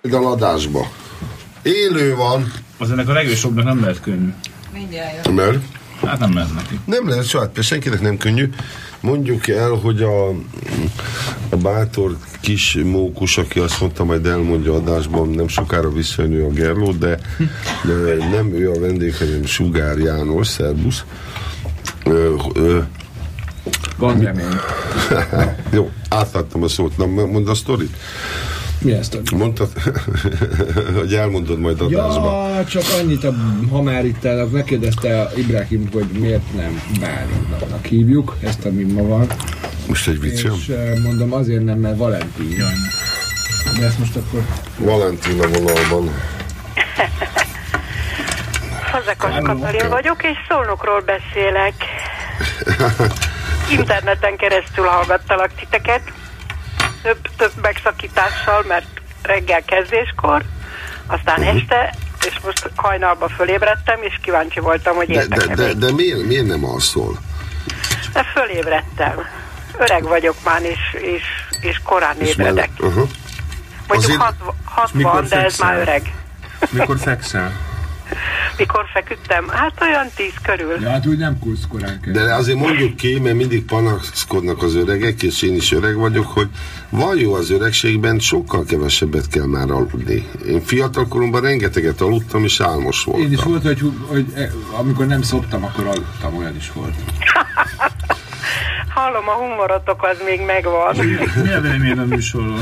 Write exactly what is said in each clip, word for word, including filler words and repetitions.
A adásba. Élő van. Az ennek a legősobbnak nem lehet könnyű. Mindjárt. Mert? Hát nem lehet neki. Nem lehet, saját, senkinek nem könnyű. Mondjuk el, hogy a, a bátor kis mókus, aki azt mondta, majd elmondja adásban, nem sokára visszajön a Gerló, de, de nem ő a vendég, hanem Sugár János, szervusz. Ö, ö, Van remény. Jó, átadtam a szót. Na, mondd a sztorit. Mi ezt? Mondtad, hogy elmondod majd adásba. Ja, csak annyit, a, ha már itt el, megkérdezte Ibrahim, hogy miért nem Bálintnak hívjuk, ezt ami ma van. Most egy viccem? És mondom, azért nem, mert Valentin. Jaj. De ezt most akkor... Valentin a vonalban. Fazekas Katalin vagyok, és Szolnokról beszélek. Interneten keresztül hallgattalak titeket. Több, több megszakítással, mert reggel kezdéskor, aztán uh-huh. este, és most hajnalba fölébredtem, és kíváncsi voltam, hogy értek De, de, de, de miért, miért nem alszol? De fölébredtem. Öreg vagyok már, és, és, és korán és ébredek. Már, uh-huh. Mondjuk Azért... hatvan, de ez már öreg. Mikor fekszel? Mikor feküdtem? Hát olyan tíz körül. Ja, hát úgy nem kulsz korán kell. De azért mondjuk ki, mert mindig panaszkodnak az öregek, és én is öreg vagyok, hogy van jó az öregségben, sokkal kevesebbet kell már aludni. Én fiatalkoromban rengeteget aludtam, és álmos voltam. Én is volt, hogy, hogy amikor nem szoptam, akkor aludtam, olyan is volt. Hallom, a humorotok az még megvan. Mi a véleményed a műsorról?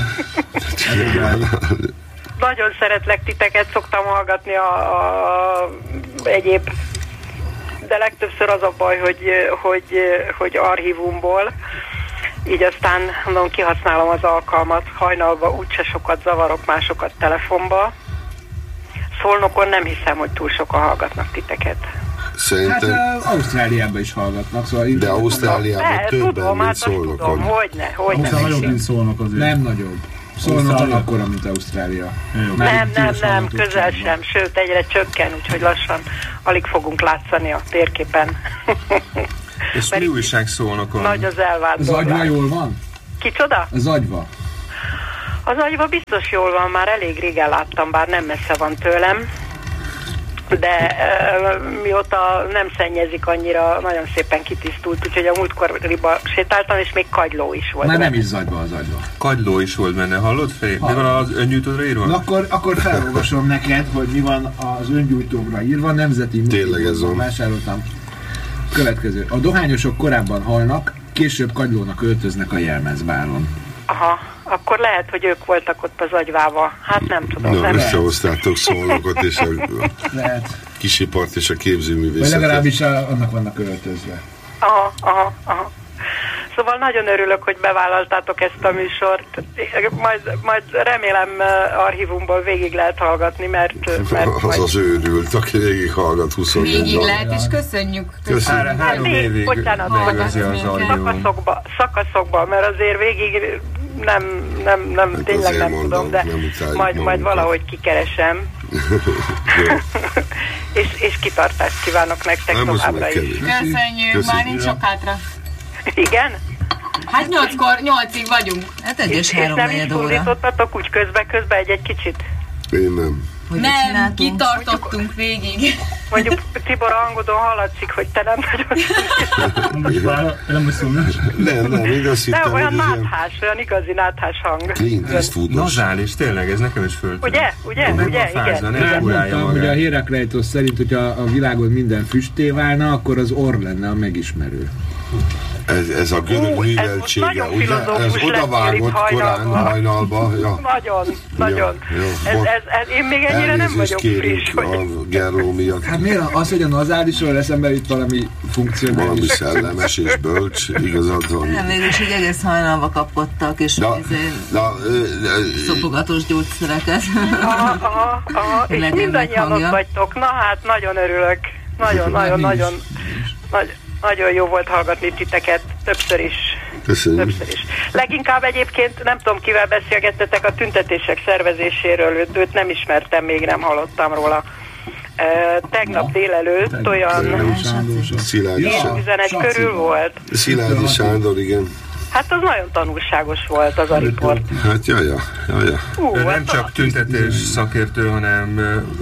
Nagyon szeretlek titeket, szoktam hallgatni a, a egyéb, de legtöbbször az a baj, hogy, hogy, hogy archívumból, így aztán mondom, kihasználom az alkalmat, hajnalban úgyse sokat zavarok másokat telefonba. Szolnokon nem hiszem, hogy túl sokan hallgatnak titeket. Szerintem... Hát Ausztráliában is hallgatnak, szóval... De Ausztráliában többen, mint Szolnokon. Hogyne, hogyne. Ausztrál nagyobb, mint Szolnok azért. Nem nagyobb. Szolnokon akkora, mint Ausztrália. Jó. Nem, nem, nem, közel sem, sőt egyre csökken, úgyhogy lassan alig fogunk látszani a térképen. És mi újság Szolnokon? Nagy az elvándorlás. Az Agyva jól van? Kicsoda? Az Agyva. Az Agyva biztos jól van, már elég régen láttam, bár nem messze van tőlem. De e, mióta nem szennyezik annyira, nagyon szépen kitisztult, úgyhogy a múltkoriba sétáltam, és még kagyló is volt. Már nem is Zagyva az Agyva. Kagyló is volt benne, hallod Feri? Mi van az öngyújtóra írva? Na akkor, akkor felolvasom neked, hogy mi van az öngyújtóra írva, nemzeti múltkor vásároltam. Következő. A dohányosok korábban halnak, később kagylónak öltöznek a jelmezbálon. Aha, akkor lehet, hogy ők voltak ott az Agyvával. Hát nem tudom. Na, nem összehoztátok Szolnokot és a lehet. Kisipart és a képzőművészetet. Vagy legalábbis annak vannak öltözve. Aha, aha, aha. Szóval nagyon örülök, hogy bevállaltátok ezt a műsort. Majd, majd remélem archívumból végig lehet hallgatni, mert... mert az majd... az őrült, aki végig hallgat huszonnégy. Végig lehet, és köszönjük. Köszönjük. Három évig megőrzi az archívum. Szakaszokba, szakaszokba, mert azért végig nem, nem, nem hát tényleg nem mondom, tudom, de nem majd, majd valahogy kikeresem. és, és kitartást kívánok nektek nem továbbra is. Köszönjük, Köszönjük, már nincs sok hátra. Igen? Hát nyolckor, nyolcig vagyunk. Hát egy és három nem is fordítottatok úgy közbe-közbe egy-egy kicsit? Én nem. Hogy nem, kitartottunk végig. Mondjuk Tibor a hangodon hallatszik, hogy te nem nagyon nem szólnak. Nem, nem, én azt hittem, de olyan náthás, olyan igazi náthás hang. Clint Eastwoodos. Nazál is, tényleg, ez nekem is föl. Ugye, ugye, ugye, igen. Nem mondtam, hogy a Hérakleitos szerint, hogyha a világon minden füsté válna, akkor az orr lenne a megismerő. Ez, ez a görög műveltsége, ugye? Ez odavágott korán hajnalba. Ja. Nagyon, nagyon. Ja, jó, ez, ez, ez, én még ennyire nem vagyok friss. Hogy... a Gerló miatt. Hát miért az, hogy a nazálisról eszembe itt valami funkcionális? Valami szellemes és bölcs, igazad van. Nem, mégis így egész hajnalba kapkodtak, és da, da, szopogatós gyógyszereket. Aha, aha, aha. És mindannyian ott vagytok. Na hát, nagyon örülök. Nagyon, nagyon, nagyon, nagyon. Nagyon jó volt hallgatni titeket, többször is. Köszönjük. Többször is. Leginkább egyébként nem tudom, kivel beszélgettetek a tüntetések szervezéséről, őt, őt nem ismertem, még nem hallottam róla. E, tegnap délelőtt olyan Szilágyi tizenegy körül volt. Szilágyi Sándor, igen. Hát az nagyon tanulságos volt az a riport. Hát jaja, jaja. Uh, nem hát csak tüntetés szakértő, hanem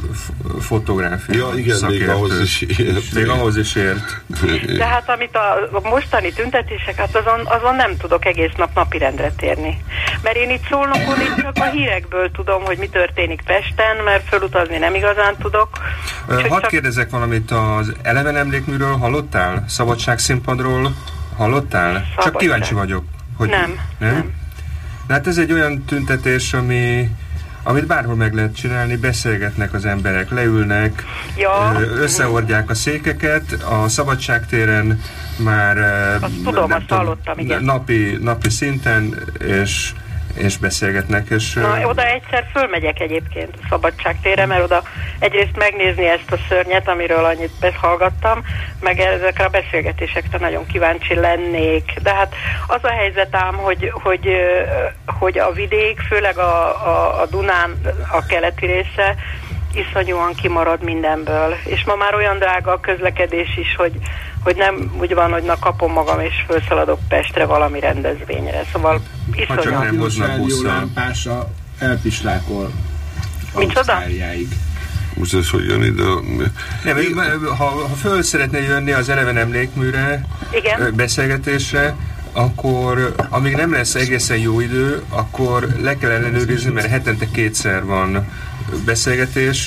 fotográfia ja, igen, szakértő. még ahhoz is ért. Még ahhoz is ért. De hát amit a mostani tüntetések, hát azon, azon nem tudok egész nap napirendre térni. Mert én itt Szolnokon itt csak a hírekből tudom, hogy mi történik Pesten, mert fölutazni nem igazán tudok. Hadd csak... kérdezek valamit, az Eleven emlékműről hallottál? Szabadságszínpadról hallottál? Szabadság. Csak kíváncsi vagyok. Hogy nem, nem. nem. De hát ez egy olyan tüntetés, ami, amit bárhol meg lehet csinálni, beszélgetnek az emberek, leülnek, ja. összeordják a székeket, a Szabadságtéren már azt tudom, azt hallottam, igen. Napi, napi szinten, és és beszélgetnek, és... Na, oda egyszer fölmegyek egyébként a Szabadságtérre, mert oda egyrészt megnézni ezt a szörnyet, amiről annyit hallgattam, meg ezekre a beszélgetésekre nagyon kíváncsi lennék. De hát az a helyzet ám, hogy, hogy, hogy a vidék, főleg a, a, a Dunán a keleti része iszonyúan kimarad mindenből. És ma már olyan drága a közlekedés is, hogy hogy nem úgy van, hogy na kapom magam és felszaladok Pestre valami rendezvényre. Szóval iszonyat. Nem hoznak busszal. Lámpása elpislákol Ausztráliáig. Most ez hogy jön ide? Nem, ha, ha föl szeretne jönni az Eleven emlékműre, igen? beszélgetésre, akkor amíg nem lesz egészen jó idő, akkor le kell ellenőrizni, mert hetente kétszer van beszélgetés,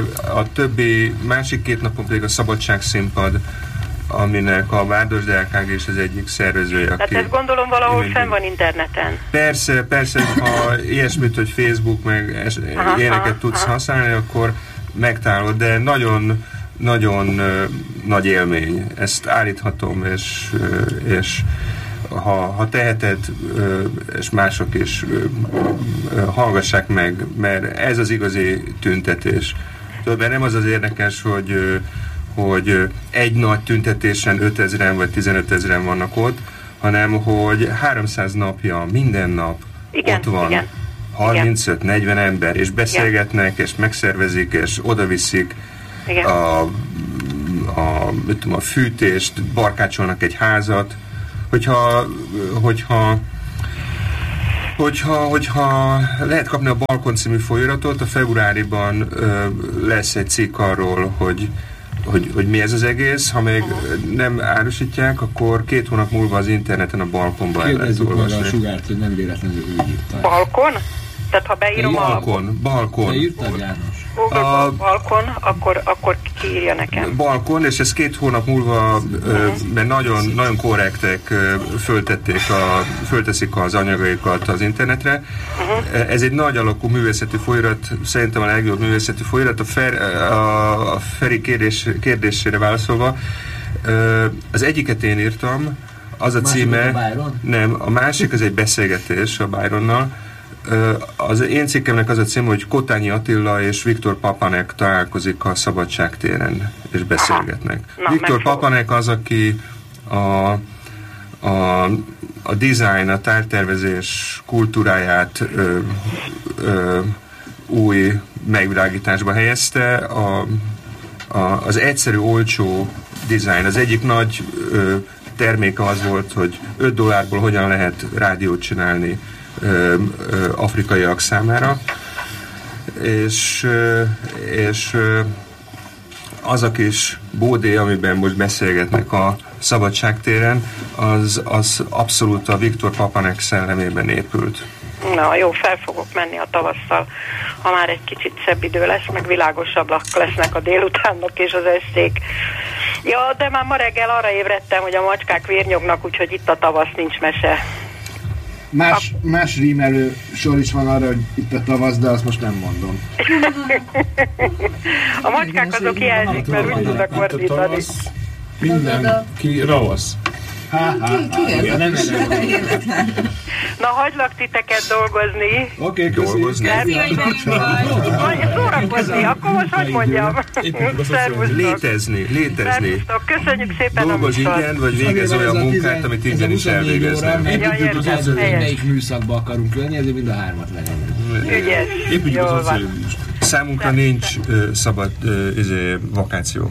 a többi másik két napon pedig a Szabadságszínpad, aminek a Várdos dé el ká gé is az egyik szervezője. Tehát ezt gondolom valahol fenn van interneten. Persze, persze, ha ilyesmit, hogy Facebook, meg es, aha, ilyeneket aha, tudsz aha. használni, akkor megtalálod, de nagyon, nagyon uh, nagy élmény. Ezt állíthatom, és, uh, és ha, ha teheted, uh, és mások is uh, uh, hallgassák meg, mert ez az igazi tüntetés. Tudod, mert nem az az érdekes, hogy uh, hogy egy nagy tüntetésen ötezren vagy tizenötezren vannak ott, hanem hogy háromszáz napja, minden nap igen, ott van igen. harmincöt-negyven ember, és beszélgetnek, igen. és megszervezik, és odaviszik a, a, tudom, a fűtést, barkácsolnak egy házat. Hogyha, hogyha Hogyha, hogyha lehet kapni a Balkon című folyóiratot, a februáriban ö, lesz egy cikk arról, hogy Hogy, hogy mi ez az egész, ha még uh-huh. nem árusítják, akkor két hónap múlva az interneten a Balkonban el lehet olvasni. Kérdezzük a Sugárt, hogy nem véletlenül ő írta. Balkon? Tehát ha beírom a... Balkon, balkon. Te írtad, János? A balkon, akkor, akkor kiírja nekem. Balkon, és ez két hónap múlva, uh-huh. mert nagyon, nagyon korrektek, föltették a, fölteszik az anyagaikat az internetre. Uh-huh. Ez egy nagy alakú művészeti folyirat, szerintem a legjobb művészeti folyirat. A, Fer, a, a Feri kérdés, kérdésére válaszolva, az egyiket én írtam, az a címe... A nem, a másik az egy beszélgetés a Byronnal. Az én cikkemnek az a cím, hogy Kotányi Attila és Viktor Papanek találkozik a Szabadságtéren, és beszélgetnek. Na, Viktor Papanek az, aki a, a, a design, a tártervezés kultúráját ö, ö, új megvilágításba helyezte. A, a, az egyszerű, olcsó design, az egyik nagy ö, terméke az volt, hogy öt dollárból hogyan lehet rádiót csinálni Ö, ö, afrikaiak számára, és, ö, és ö, az a kis bódé, amiben most beszélgetnek a Szabadságtéren, az, az abszolút a Viktor Papanek szellemében épült. Na jó, fel fogok menni a tavasszal, ha már egy kicsit szebb idő lesz, meg világosabbak lesznek a délutánok és az esték. Ja, de már ma reggel arra ébredtem, hogy a macskák vérnyognak, úgyhogy itt a tavasz, nincs mese. Más, más rímelő sor is van arra, hogy itt a tavasz, de azt most nem mondom. A macskák azok jelzik, mert úgy tudnak fordítani. Mindenki ravasz. Na, hagylak titeket dolgozni. Oké, okay, dolgozni. Szórakozni, akkor most hogy mondjam? Létezni, létezni. Szervusztok, köszönjük szépen dolgoz a műsort. ingyen, vagy végez olyan munkát, amit ingyen is elvégezni. Építjük az az, hogy melyik műszakba akarunk lenni, ezért mind a hármat legyen. Ügyes. Építjük az az Számunkra nincs uh, szabad uh, izé, vakáció.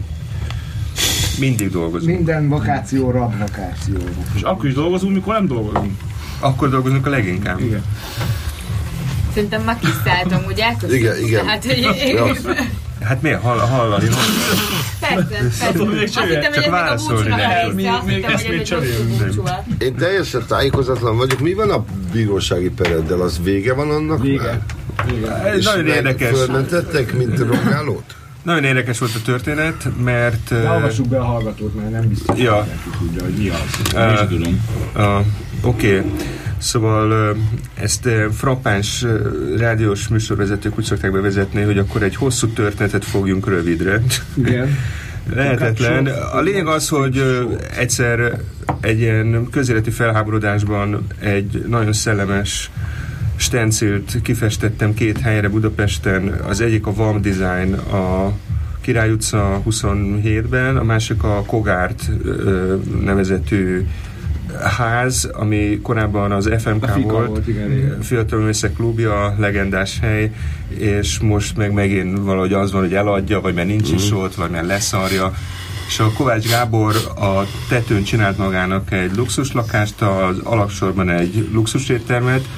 Mindig dolgozunk. Minden vakáció rab vakáció. És akkor is dolgozunk, mikor nem dolgozunk. akkor dolgozunk a leginkább. Igen. Szerintem már kiszálltam, ugye elköszönjük. Igen, igen. Tehát, hogy Ja. Hát miért hall, hallani? persze, persze. Azt hittem, hogy ez még a búcsúnak a része. Azt hittem, hogy ez egy búcsú. Én teljesen tájékozatlan vagyok. Mi van a bírósági pereddel? Az vége van annak? Vége. Ez nagyon érdekes. Fölmentettek, mint rongálót? Nagyon érdekes volt a történet, mert... De hallgassuk be a hallgatót, mert nem biztos, ja. hogy mindenki tudja, hogy mi az. Uh, Én sem tudom. Uh, Oké. Okay. Szóval ezt frappáns rádiós műsorvezetők úgy szokták bevezetni, hogy akkor egy hosszú történetet fogjunk rövidre. Igen. Lehetetlen. A lényeg az, hogy egyszer egy ilyen közéleti felháborodásban egy nagyon szellemes stencilt kifestettem két helyre Budapesten. Az egyik a Vam Design a Király utca huszonhétben, a másik a Kogárt nevezetű ház, ami korábban az ef em ká volt, volt Fiatal Művészek Klubja, legendás hely, és most meg megint valahogy az van, hogy eladja, vagy mert nincs is ott, vagy mert leszarja. És a Kovács Gábor a tetőn csinált magának egy luxuslakást, az alapsorban egy luxuséttermet.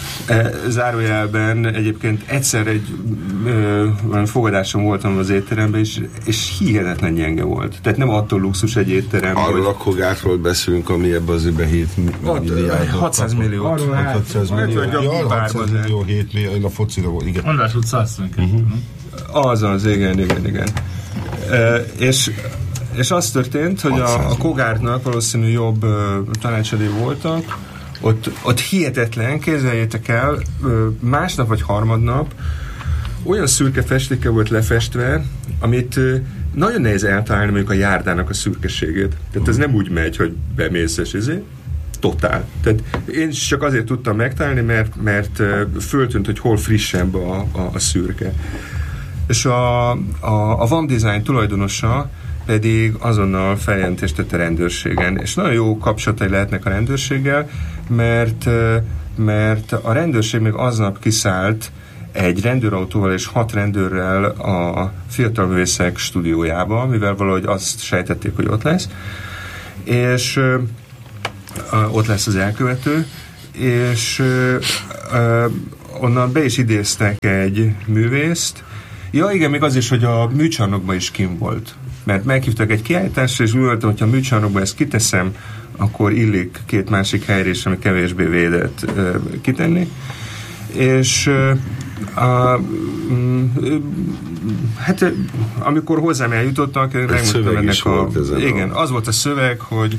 Zárójelben egyébként egyszer egy ö, fogadáson voltam az étteremben, és, és hihetetlen gyenge volt. Tehát nem attól luxus egy étterem. Arról a Kogártról beszélünk, ami ebben az évben hét milliárd. hatszáz millió. hatszáz millió. Ja, hatszáz millió, hét millió. A focira volt, igen. András utca azt mondjuk. Az az, igen, igen, igen. E, és, és az történt, hogy a, a Kogártnak valószínű jobb uh, tanácsadói voltak. Ott, ott hihetetlen, képzeljétek el, másnap vagy harmadnap olyan szürke festéke volt lefestve, amit nagyon nehéz eltalálni mondjuk a járdának a szürkeségét. Tehát ez nem úgy megy, hogy bemész és ezért. Totál. Tehát én csak azért tudtam megtalálni, mert, mert föltűnt, hogy hol frissebb a, a, a szürke. És a, a, a Vam Design tulajdonosa pedig azonnal feljelentést tett a rendőrségen. És nagyon jó kapcsolatai lehetnek a rendőrséggel, mert, mert a rendőrség még aznap kiszállt egy rendőrautóval és hat rendőrrel a Fiatal Művészek stúdiójába, mivel valahogy azt sejtették, hogy ott lesz. És uh, ott lesz az elkövető, és uh, onnan be is idéztek egy művészt. Ja, igen, még az is, hogy a műcsarnokban is kim volt. Mert meghívtak egy kiállításra, és úgy voltam, hogyha a műcsarnokban ezt kiteszem, akkor illik két másik helyre is, ami kevésbé védett uh, kitenni. És uh, a, um, uh, hát uh, amikor hozzám eljutottak, megmondtam ennek a... Igen, a... az volt a szöveg, hogy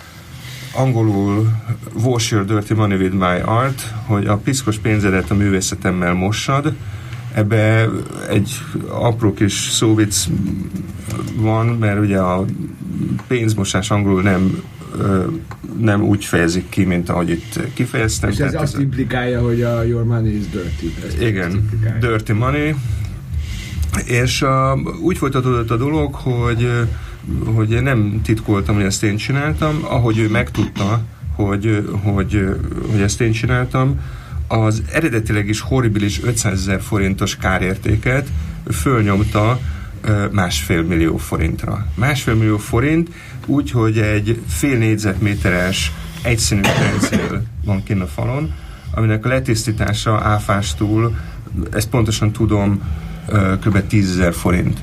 angolul wash your dirty money with my art, hogy a piszkos pénzedet a művészetemmel mossad. Ebbe egy apró kis szóvic van, mert ugye a pénzmosás angolul nem, nem úgy fejezik ki, mint ahogy itt kifejeztem. És ez Tehát azt ez implikálja, hogy a your money is dirty. Ezt igen, dirty money. És a, úgy folytatódott a dolog, hogy, hogy nem titkoltam, hogy ezt én csináltam, ahogy ő megtudta, hogy, hogy, hogy ezt én csináltam, az eredetileg is horribilis ötszázezer forintos kárértéket fölnyomta másfél millió forintra. Másfél millió forint, úgyhogy egy fél négyzetméteres egyszínű pencél van kinn a falon, aminek a letisztítása áfástól, ezt pontosan tudom, kb. tízezer forint,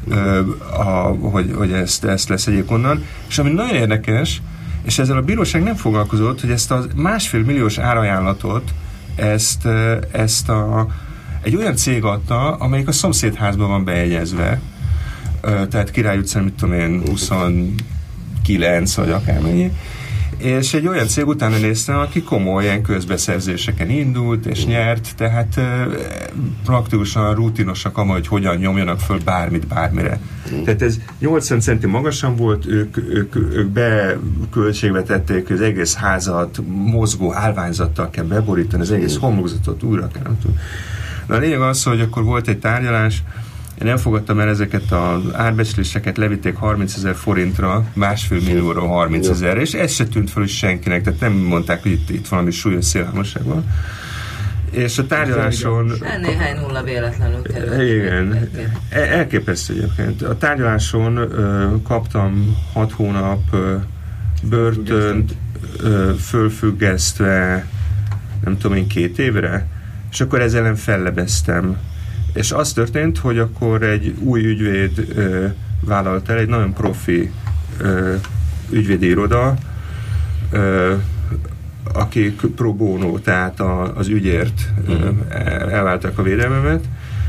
hogy, hogy ezt, ezt leszedjék onnan. És ami nagyon érdekes, és ezzel a bíróság nem foglalkozott, hogy ezt a másfél milliós árajánlatot Ezt, ezt a, egy olyan cég adta, amelyik a szomszédházban van bejegyezve, tehát Király utcán, mit tudom én, huszonkilenc vagy akármennyi, és egy olyan cég utána néztem, aki komoly ilyen közbeszerzéseken indult, és nyert, tehát praktikusan rutinosak ama, hogy hogyan nyomjanak föl bármit, bármire. Tehát ez nyolcvan centi magasan volt, ők, ők, ők beköltségvetették az egész házat, mozgó állványzattal kell beborítani, az egész homlokzatot újra kell, nem tudom. Na a lényeg az, hogy akkor volt egy tárgyalás, én nem fogadtam el ezeket az árbecsléseket, levitték harmincezer forintra, másfél millióról harmincezerre, és ez se tűnt fel is senkinek, tehát nem mondták, hogy itt, itt valami súlyos szélhámosság van. És a tárgyaláson... Néhány nulla véletlenül került. Igen, elképesztő egyébként. A tárgyaláson ö, kaptam hat hónap ö, börtönt, ö, fölfüggesztve, nem tudom én, két évre, és akkor ezzel ellen fellebeztem. És az történt, hogy akkor egy új ügyvéd ö, vállalt el, egy nagyon profi ö, ügyvédi iroda, ö, akik pro bono, tehát a, az ügyért ö, elválták a védelmemet,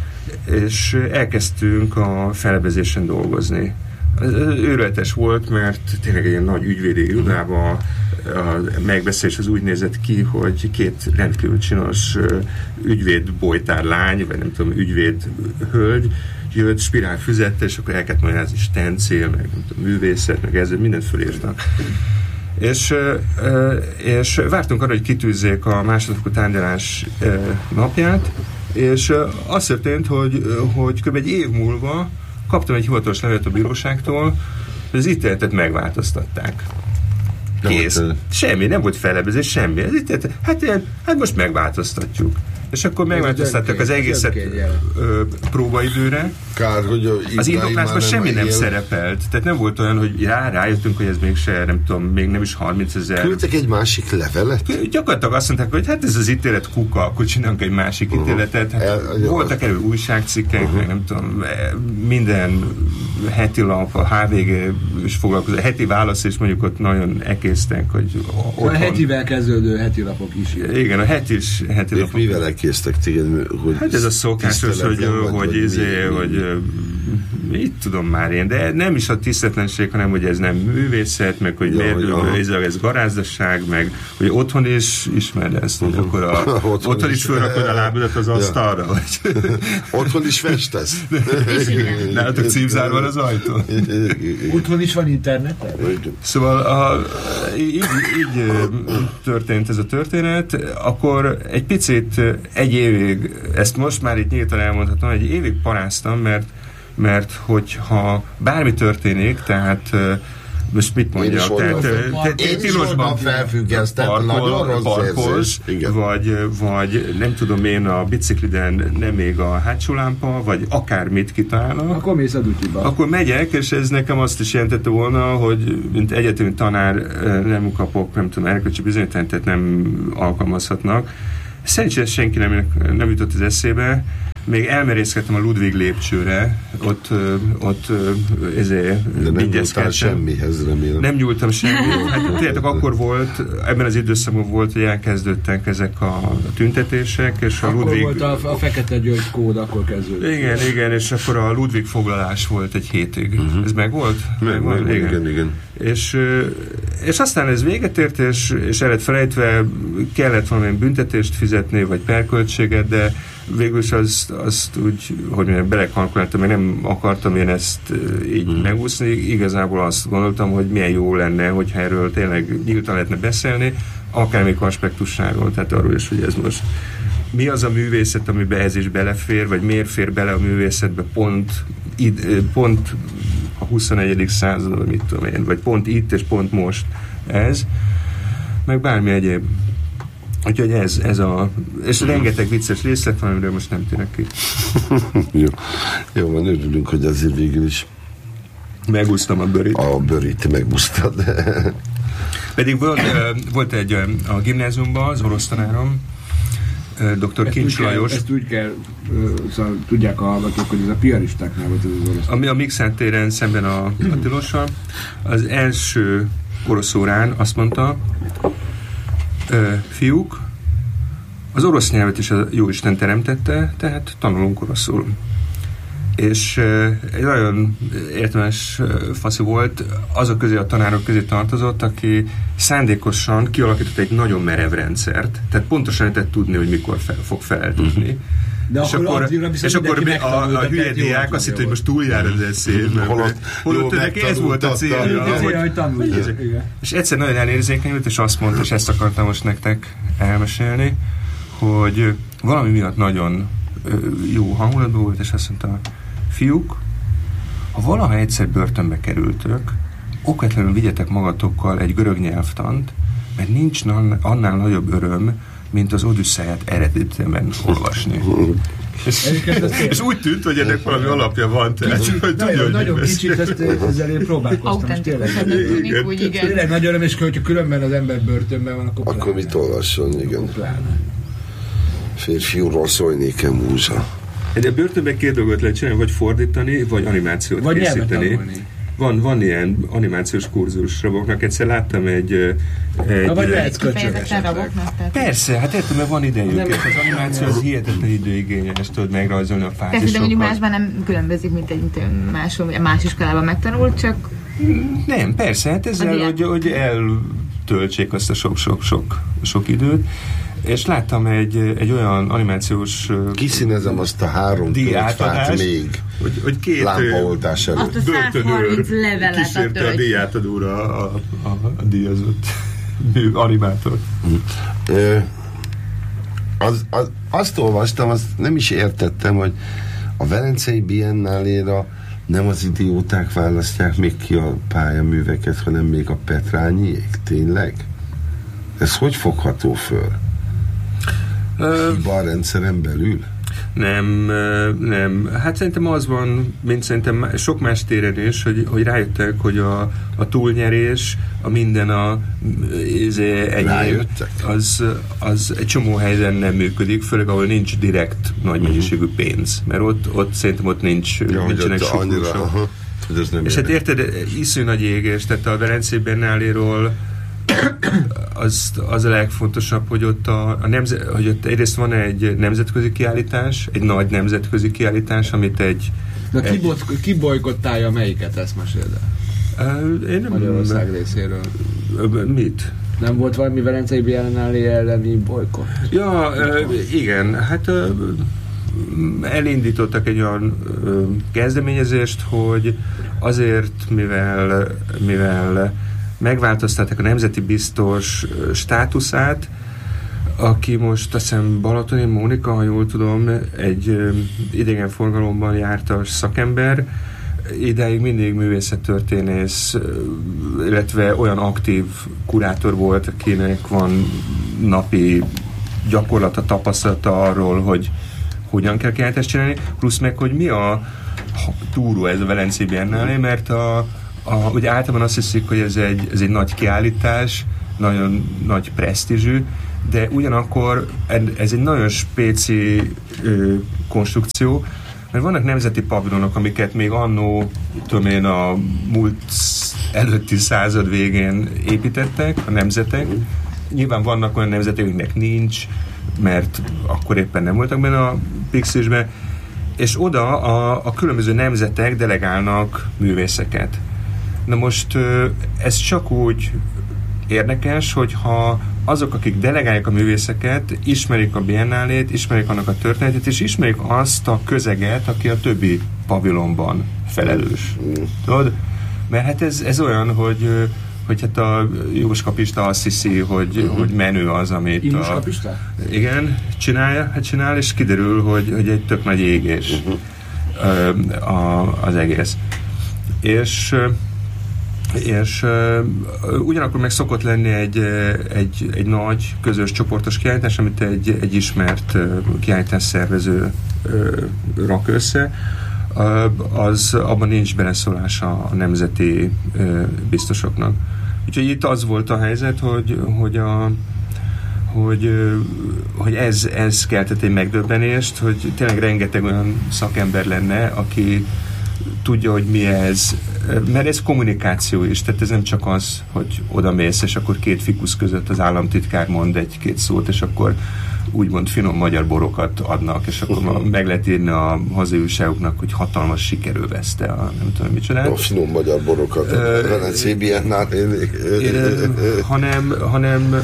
és elkezdtünk a felebezésen dolgozni. Őrületes volt, mert tényleg egy ilyen nagy ügyvédi irodában a megbeszélés az úgy nézett ki, hogy két rendkívül csinos ügyvéd bojtár lány, vagy nem tudom, ügyvéd hölgy jött, spirál füzette, és akkor el kellett magyarázni stencél, meg nem tudom, művészet, meg ezzel mindent fölírtak. És, és vártunk arra, hogy kitűzzék a másodfokú tárgyalás napját, és az történt, hogy, hogy kb. Egy év múlva kaptam egy hivatalos levelet a bíróságtól, hogy az ítéletet megváltoztatták. Kész. Semmi, nem volt felebezés, semmi. Az ítéletet, hát, ilyen, hát most megváltoztatjuk. És akkor megváltoztattak az egészet ö, próbaidőre. Kár, hogy az indoklásban semmi nem, nem szerepelt. Tehát nem volt olyan, hogy rá, rájöttünk, hogy ez mégse, nem tudom, még nem is harmincezer. Küldtek egy másik levelet? Gyakorlatilag azt mondták, hogy hát ez az ítélet kuka, akkor csinálunk egy másik uh-huh. ítéletet. Hát El, voltak erről újságcikkek, uh-huh. nem tudom, minden heti lap, a há vé gé is foglalkozó, heti válasz, és mondjuk ott nagyon ekésztek, hogy otthon. A hetivel kezdődő heti lapok is. Igen, a heti is heti lapok. Mivel elkésztek téged, hogy hát ez a szokásos, hogy, vagy, hogy, izé, mi, hogy mi? Mit tudom már én, de nem is a tiszteletlenség, hanem hogy ez nem művészet, meg hogy ja, miért, ez, ez garázdaság, meg hogy otthon is ismered ezt, hogy akkor a, otthon, otthon is, is fölrakod a lábadat az asztalra, ja. Vagy otthon is festesz. Nálatok címzárva van az ajtó. Otthon is van internet? Szóval a, így, így történt ez a történet, akkor egy picit egy évig, ezt most már itt nyíltan elmondhatom, egy évig paráztam, mert, mert hogyha bármi történik, tehát most mit mondjak, tehát tilosban felfüggesztett, nagyon rossz érzés. Vagy, vagy nem tudom én, a bicikliden nem még a hátsó lámpa, vagy akármit kitalálnak. Akkor mész a dutiba. Akkor megyek, és ez nekem azt is jelentette volna, hogy mint egyetemi tanár nem kapok, nem tudom, erkölcsi bizonyítványt, tehát nem alkalmazhatnak. Szerencsére senki nem, nem jutott az eszébe. Még elmerészkedtem a Ludwig lépcsőre, ott, ott ezért de nem nyúltál semmihez, remélem. Nem nyúltam semmihez. Hát tényleg akkor volt, ebben az időszakban volt, hogy elkezdődtek ezek a tüntetések, és a akkor Ludwig... volt a, a Fekete György kód, akkor kezdődött. Igen, igen, és akkor a Ludwig foglalás volt egy hétig. Uh-huh. Ez meg volt? Meg, meg, meg igen. igen, igen. És, és aztán ez véget ért, és, és el lett felejtve, kellett valamilyen büntetést fizetni, vagy perköltséget, de végül is azt, azt úgy, hogy mondjam, belekalkuláltam, meg nem akartam én ezt így hmm. megúszni. Igazából azt gondoltam, hogy milyen jó lenne, hogyha erről tényleg nyíltan lehetne beszélni, akármelyik aspektusáról, tehát arról is, hogy ez most mi az a művészet, amiben ez is belefér, vagy miért fér bele a művészetbe pont, id, pont a huszonegyedik században, mit tudom én, vagy pont itt és pont most ez, meg bármi egyéb. Úgyhogy ez, ez a... És rengeteg vicces részlet van, amiről most nem térek ki. Jó. Jó, van, örülünk, hogy azért végül is megúsztam a bőrit. A bőrit megúsztad. Pedig volt, volt egy a gimnáziumban, az orosz tanárom, doktor Kincs Lajos. Ezt úgy kell, szóval tudják a hallgatók, hogy ez a piaristáknál volt az orosz. Ami a Mixát téren szemben a, a Tilossal, az első orosz órán azt mondta, fiúk, az orosz nyelvet is a Jóisten teremtette, tehát tanulunk oroszul. És egy nagyon értelmes faszi volt, azok közé, a tanárok közé tartozott, aki szándékosan kialakított egy nagyon merev rendszert, tehát pontosan lehetett tudni, hogy mikor fel, fog feleltetni. Mm-hmm. De és akkor, akkor, és akkor a, a, a hülye diák azt hitt, hogy most túljár az eszély, mert holott neki ez volt a célja. És egyszer nagyon elérzékenyült, és azt mondta, és ezt akartam most nektek elmesélni, hogy valami miatt nagyon jó hangulatban volt, és azt mondta, fiúk, ha valaha egyszer börtönbe kerültök, okvetlenül vigyetek magatokkal egy görög nyelvtant, mert nincs annál nagyobb öröm, mint az Odüsszeiát eredetiben olvasni. És, és úgy tűnt, hogy ennek valami alapja van. Tehát, kicsit, hogy nagyon, tudja, nagyon hogy kicsit, ezt, ezzel én próbálkoztam. Autentikusan tűnik, úgy igen. Tényleg nagy öröm, és hogyha különben az ember börtönben van, akkor Akkor mit olvasson, igen. Pláne. Férfiúról szólj nékem múza. De börtönben két dolgot lehet csinálni, vagy fordítani, vagy animációt vagy készíteni. Van, van ilyen animációs kurzus raboknak. Egyszer láttam egy... egy Na, vagy lehetsz kifejezetten raboknak. Persze, hát értem, mert van idejük. Nem, az animáció az hihetetlen időigényes, tudod megrajzolni a fázisokat. Persze, de mondjuk másban nem különbözik, mint egy más, más iskolában megtanult, csak... Nem, persze, hát ezzel, hogy, hogy eltöltsék azt a sok-sok-sok sok időt. És láttam egy, egy olyan animációs... Kiszínezem azt a három díjátadást, még. Hogy, hogy két lámpaoltás előtt. Azt a száz harminc levelet kísérte a díjátadóra a, a, a díjazott animátor. Ö, az, az, azt olvastam, azt nem is értettem, hogy a Velencei Biennáléra nem az idióták választják még ki a pályaműveket, hanem még a Petrányiék. Tényleg? Ez hogy fogható föl? Hiba a rendszeren belül? Nem, nem. Hát szerintem az van, mint szerintem sok más téren is, hogy, hogy rájöttek, hogy a, a túlnyerés, a minden a enyém, az, az egy csomó helyen nem működik, főleg ahol nincs direkt nagy mennyiségű pénz. Mert ott, ott szerintem ott nincs, ja, nincsenek sokulósok. És hát érted, iszonyú nagy égés, tehát a Velencei Biennáléról az, az a legfontosabb, hogy ott, a, a nemze, hogy ott egyrészt van egy nemzetközi kiállítás, egy nagy nemzetközi kiállítás, amit egy... De ki, egy, ki bolykottálja melyiket, ezt meséld el? Én nem... Magyarország részéről. Mit? Nem volt valami Velencei Biennálé elleni bolykott? Ja, igen, hát elindítottak egy olyan kezdeményezést, hogy azért, mivel mivel megváltoztatták a nemzeti biztos státuszát, aki most azt hiszem Balatoni Mónika, ha jól tudom, egy idegenforgalomban jártas szakember, ideig mindig művészettörténész, illetve olyan aktív kurátor volt, akinek van napi gyakorlata, tapasztalata arról, hogy hogyan kell kiállítást csinálni, plusz meg, hogy mi a túró ez a Velencei Biennálé, mert a A, ugye általában azt hiszik, hogy ez egy, ez egy nagy kiállítás, nagyon nagy presztízsű, de ugyanakkor ez egy nagyon spéci ö, konstrukció, mert vannak nemzeti pavilonok, amiket még annó, tudom én, a múlt előtti század végén építettek a nemzetek. Nyilván vannak olyan nemzetek, amiknek nincs, mert akkor éppen nem voltak benne a Pixisben, és oda a, a különböző nemzetek delegálnak művészeket. Na most ez csak úgy érdekes, hogyha azok, akik delegálják a művészeket, ismerik a biennálét, ismerik annak a történetét, és ismerik azt a közeget, aki a többi pavilonban felelős. Tudod? Mert hát ez, ez olyan, hogy, hogy hát a Jóska Pista azt hiszi, hogy, uh-huh. hogy menő az, amit Jóska a, Pista? igen, csinálja, hát csinál, és kiderül, hogy, hogy egy tök nagy égés uh-huh. a, az egész. És és uh, ugyanakkor meg szokott lenni egy, egy, egy nagy, közös, csoportos kiállítás, amit egy, egy ismert uh, kiállítás szervező uh, rak össze, uh, az abban nincs beleszólása a nemzeti uh, biztosoknak. Úgyhogy itt az volt a helyzet, hogy, hogy a hogy, hogy ez, ez keltett egy megdöbbenést, hogy tényleg rengeteg olyan szakember lenne, aki tudja, hogy mi ez, mert ez kommunikáció is, tehát ez nem csak az, hogy oda mész, és akkor két fikusz között az államtitkár mond egy-két szót, és akkor úgymond finom magyar borokat adnak, és akkor uh-huh. meg lehet írni a hazai újságoknak, hogy hatalmas sikerülveszte a nem tudom micsodát. A finom magyar borokat a Velencei Biennálén. hanem, hanem,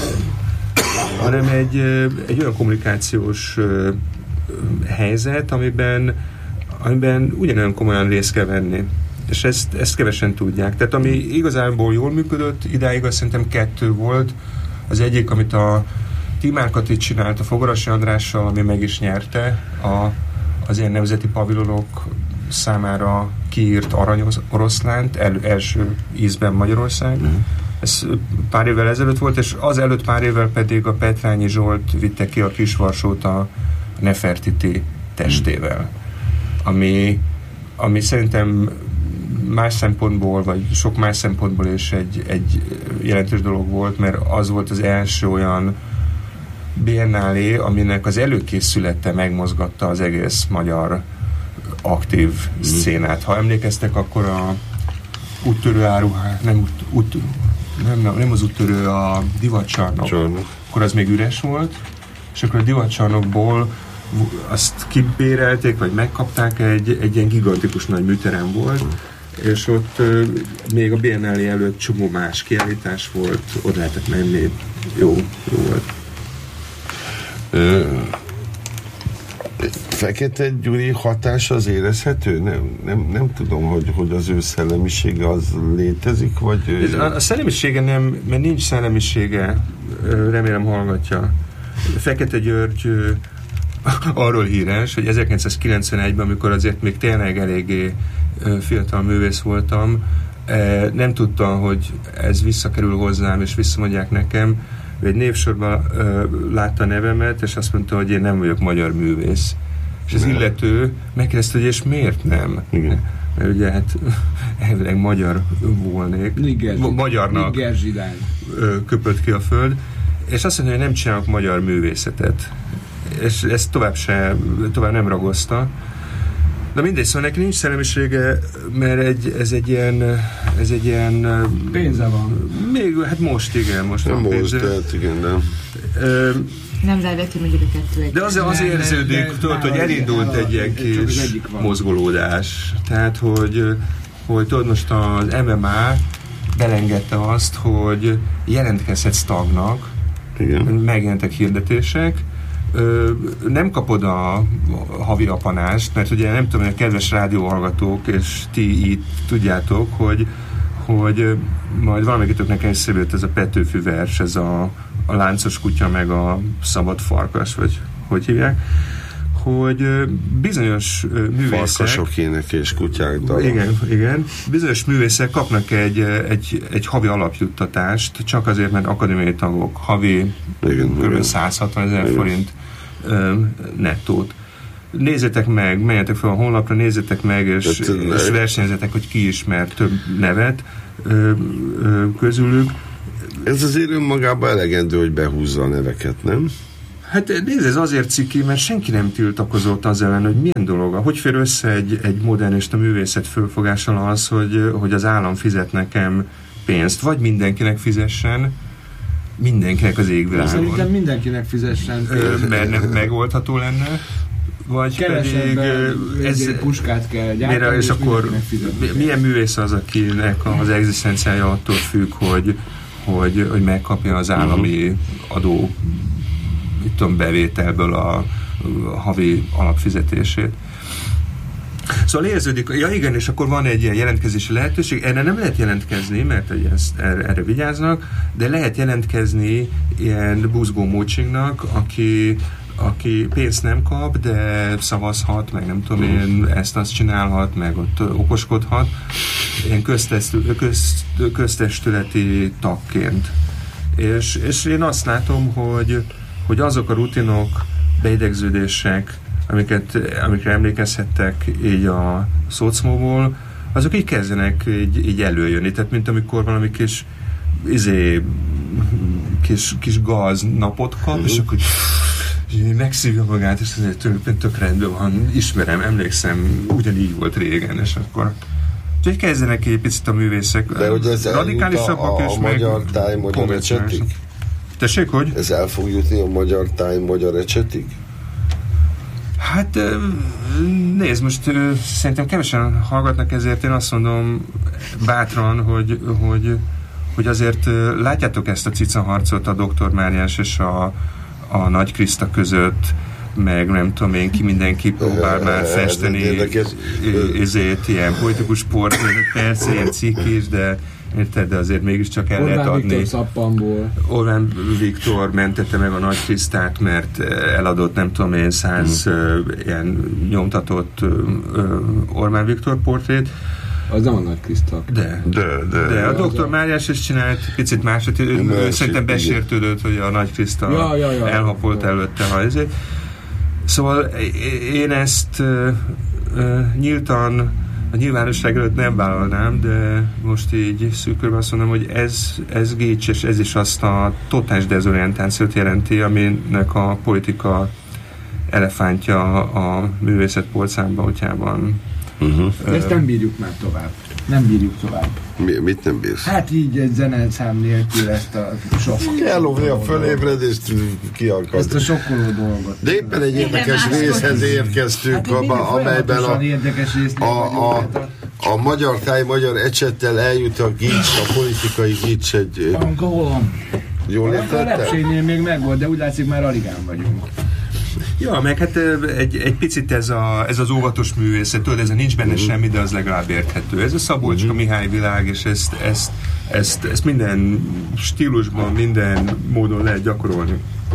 hanem egy, egy olyan kommunikációs helyzet, amiben amiben ugyanolyan komolyan részt kell venni. És ezt, ezt kevesen tudják. Tehát ami igazából jól működött, idáig azt szerintem kettő volt. Az egyik, amit a Timárkat itt csinált a Fogarasi Andrással, ami meg is nyerte a, az ilyen nemzeti pavilonok számára kiírt arany oroszlánt el, első ízben Magyarország. Mm. Ez pár évvel ezelőtt volt, és az előtt pár évvel pedig a Petrányi Zsolt vitte ki a Kisvarsót a Nefertiti testével. Ami, ami szerintem más szempontból, vagy sok más szempontból is egy, egy jelentős dolog volt, mert az volt az első olyan biennálé, aminek az előkészülete megmozgatta az egész magyar aktív mm. szénát. Ha emlékeztek, akkor a úttörő áruhá, nem, út, út, nem, nem az úttörő, a divatcsarnok, Csarnok. Akkor az még üres volt, és akkor a divatcsarnokból azt kibérelték, vagy megkapták, egy, egy ilyen gigantikus nagy műterem volt, és ott uh, még a biennálé előtt csomó más kiállítás volt, oda lehetett menni, jó, jó volt. Ö, Fekete Gyuri hatás az érezhető? Nem, nem, nem tudom, hogy, hogy az ő szellemisége az létezik, vagy... Ez a, a szellemisége nem, mert nincs szellemisége, remélem hallgatja. Fekete György arról híres, hogy ezerkilencszázkilencvenegyben, amikor azért még tényleg eléggé fiatal művész voltam, nem tudtam, hogy ez visszakerül hozzám, és visszamondják nekem. Ő egy névsorban látta a nevemet, és azt mondta, hogy én nem vagyok magyar művész. És az illető megkérdezte, hogy és miért nem? Igen. Mert ugye hát elvileg magyar volnék. Niger, Magyarnak Niger köpött ki a föld. És azt mondja, hogy nem csinálok magyar művészetet. És ezt tovább, se, tovább nem ragozta. De mindegy, szóval neki nincs szellemisége, mert egy, ez egy ilyen... Ez egy ilyen... Pénze van. Még, hát most igen, most nem van pénze. Most, tehát igen, nem. Ö, nem zárja ki mondjuk a kettő egy. De az, az nem, érződik, de, de, tudod, hogy elindult egy ilyen kis mozgolódás. Tehát, hogy, hogy tudod, most az em em á belengedte azt, hogy jelentkezhetsz tagnak, igen. Megjelentek hirdetések, Ö, nem kapod a havi apanást, mert ugye nem tudom, hogy a kedves rádióhallgatók, és ti itt tudjátok, hogy, hogy majd valamelyikőtöknek eszébe jött ez a Petőfi vers, ez a, a láncos kutya, meg a szabad farkas, vagy hogy hívják, hogy bizonyos művészek... Farkasok énekés kutyák dala. Igen, igen. Bizonyos művészek kapnak egy, egy, egy havi alapjuttatást, csak azért, mert akadémiai tagok havi kb. száz hatvanezer forint um, nettót. Nézzétek meg, menjetek fel a honlapra, nézzétek meg, és, és versenyzetek, hogy ki ismer több nevet ö, ö, közülük. Ez azért önmagában elegendő, hogy behúzza a neveket, nem? Hát nézd, ez azért ciki, mert senki nem tiltakozott az ellen, hogy milyen dolog, hogy fér össze egy, egy modernista művészet fölfogással az, hogy, hogy az állam fizet nekem pénzt, vagy mindenkinek fizessen, mindenkinek az égvilágon. Szerintem mindenkinek fizessen pénzt. Mert nem megoldható lenne, vagy pedig ez puskát kell gyártani, és, és akkor milyen művész az, akinek az egzisztenciája attól függ, hogy, hogy, hogy megkapja az állami adó itt tudom, bevételből a, a havi alapfizetését. Szóval érződik, ja igen, és akkor van egy ilyen jelentkezési lehetőség, erre nem lehet jelentkezni, mert ezt, erre, erre vigyáznak, de lehet jelentkezni ilyen buzgó mócsingnak, aki, aki pénzt nem kap, de szavazhat, meg nem tudom én, ezt-azt csinálhat, meg ott okoskodhat, ilyen köztestületi, közt, köztestületi tagként. És, és én azt látom, hogy hogy azok a rutinok, beidegződések, amiket, amikre emlékezhettek így a szocmóból, azok így kezdenek így, így előjönni. Tehát mint amikor valami kis izé, kis, kis gaz napot kap, uh-huh. és akkor megszívja magát, és azért tök, tök rendben van, ismerem, emlékszem, ugyanígy volt régen, és akkor úgyhogy kezdenek egy picit a művészek de hogy ez radikálisabbak, és a magyar táj magyar ecsetig? Tessék, hogy? Ez el fog jutni a magyar táj magyar ecsetig? Hát nézd, most szerintem kevesen hallgatnak, ezért én azt mondom bátran, hogy, hogy, hogy azért látjátok ezt a cicaharcot a doktor Máriás és a, a Nagy Kriszta között, meg nem tudom én ki, mindenki próbál már festeni ezért ilyen politikus portrét, persze ilyen cikk is, de érted, de azért mégiscsak el Orbán lehet adni. Viktor szappanból. Orbán Viktor mentette meg a Nagy Krisztát, mert eladott nem tudom én száz hmm. ilyen nyomtatott Orbán Viktor portrét. Az nem a Nagy Kriszta. De, de, de, de a doktor Máriás is csinált picit másod, ő szerintem besértődött, hogy a Nagy Kriszta ja, ja, ja, elhapolt ja. előtte, ha ezért. Szóval én ezt uh, uh, nyíltan a nyilvánosság előtt nem vállalnám, de most így szűkörben azt mondom, hogy ez, ez gics, és ez is azt a totális dezorientációt jelenti, aminek a politika elefántja a művészet polcán, útjában. Uh-huh. Ezt nem bírjuk már tovább. Nem bírjuk tovább. Mi, mit nem bírsz? Hát így egy zeneszám nélkül ezt a sok... Kellóvni a fölébredést kiakad. Ezt a sokkoló dolgot. De éppen egy érdekes részhez érkeztünk, hát, abba, amelyben a, a, a, a magyar táj, magyar ecsettel eljut a gics, a politikai gics egy... Angolom. Jól értettem? A lepsénél még megvolt, de úgy látszik már aligán vagyunk. Ja, meg hát egy, egy picit ez, a, ez az óvatos művészet, tudod, ez a nincs benne uh-huh. semmi, de az legalább érthető. Ez a Szabolcska uh-huh. Mihály világ, és ezt, ezt, ezt, ezt minden stílusban, minden módon lehet gyakorolni.